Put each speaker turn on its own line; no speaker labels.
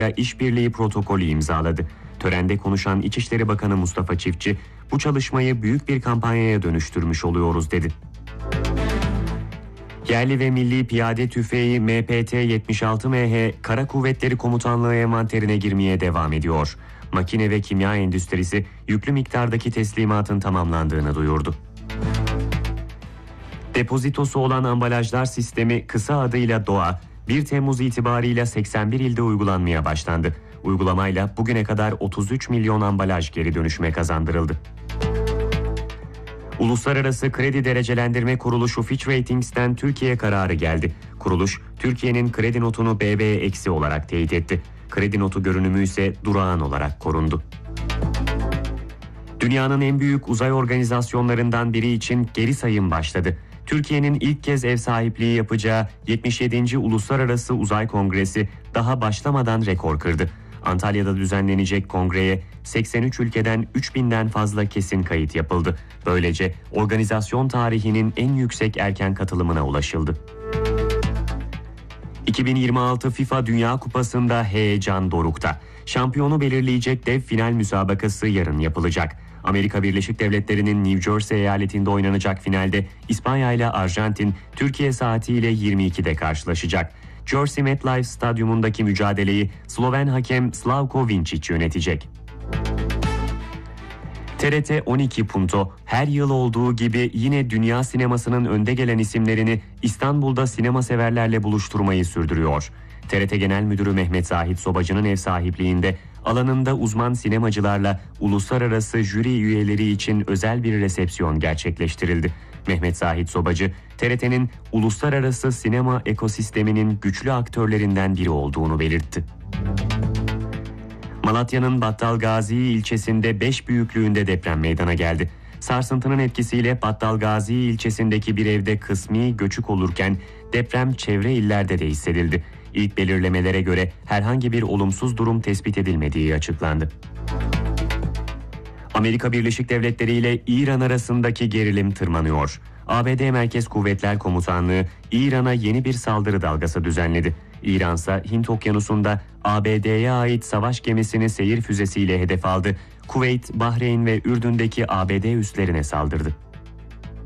işbirliği protokolü imzaladı. Törende konuşan İçişleri Bakanı Mustafa Çiftçi, bu çalışmayı büyük bir kampanyaya dönüştürmüş oluyoruz dedi. Yerli ve milli piyade tüfeği MPT-76MH Kara Kuvvetleri Komutanlığı envanterine girmeye devam ediyor. Makine ve kimya endüstrisi yüklü miktardaki teslimatın tamamlandığını duyurdu. Depozitosu olan ambalajlar sistemi, kısa adıyla DOA, 1 Temmuz itibarıyla 81 ilde uygulanmaya başlandı. Uygulamayla bugüne kadar 33 milyon ambalaj geri dönüşüme kazandırıldı. Uluslararası Kredi Derecelendirme Kuruluşu Fitch Ratings'ten Türkiye kararı geldi. Kuruluş, Türkiye'nin kredi notunu BB- olarak teyit etti. Kredi notu görünümü ise durağan olarak korundu. Dünyanın en büyük uzay organizasyonlarından biri için geri sayım başladı. Türkiye'nin ilk kez ev sahipliği yapacağı 77. Uluslararası Uzay Kongresi daha başlamadan rekor kırdı. Antalya'da düzenlenecek kongreye 83 ülkeden 3000'den fazla kesin kayıt yapıldı. Böylece organizasyon tarihinin en yüksek erken katılımına ulaşıldı. 2026 FIFA Dünya Kupası'nda heyecan dorukta. Şampiyonu belirleyecek dev final müsabakası yarın yapılacak. Amerika Birleşik Devletleri'nin New Jersey eyaletinde oynanacak finalde İspanya ile Arjantin Türkiye saatiyle 22'de karşılaşacak. Jersey MetLife Stadyumundaki mücadeleyi Sloven hakem Slavko Vincic yönetecek. TRT 12 Punto her yıl olduğu gibi yine dünya sinemasının önde gelen isimlerini İstanbul'da sinema severlerle buluşturmayı sürdürüyor. TRT Genel Müdürü Mehmet Zahit Sobacı'nın ev sahipliğinde alanında uzman sinemacılarla uluslararası jüri üyeleri için özel bir resepsiyon gerçekleştirildi. Mehmet Zahit Sobacı, TRT'nin uluslararası sinema ekosisteminin güçlü aktörlerinden biri olduğunu belirtti. Malatya'nın Battalgazi ilçesinde 5 büyüklüğünde deprem meydana geldi. Sarsıntının etkisiyle Battalgazi ilçesindeki bir evde kısmi göçük olurken deprem çevre illerde de hissedildi. İlk belirlemelere göre herhangi bir olumsuz durum tespit edilmediği açıklandı. Amerika Birleşik Devletleri ile İran arasındaki gerilim tırmanıyor. ABD Merkez Kuvvetler Komutanlığı İran'a yeni bir saldırı dalgası düzenledi. İran ise Hint Okyanusu'nda ABD'ye ait savaş gemisini seyir füzesiyle hedef aldı. Kuveyt, Bahreyn ve Ürdün'deki ABD üslerine saldırdı.